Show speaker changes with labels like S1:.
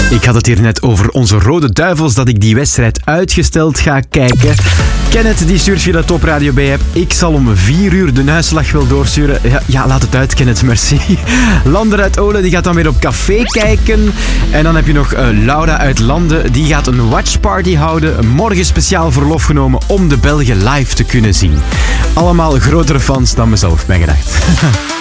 S1: Ik had het hier net over onze Rode Duivels, dat ik die wedstrijd uitgesteld ga kijken. Kenneth die stuurt via de Top Radio B-app. Ik zal om 4 uur de uitslag wel doorsturen. Ja, laat het uit, Kenneth, merci. Lander uit Olen die gaat dan weer op café kijken. En dan heb je nog Laura uit Landen. Die gaat een watchparty houden. Morgen speciaal verlof genomen om de Belgen live te kunnen zien. Allemaal grotere fans dan mezelf, ben gedacht.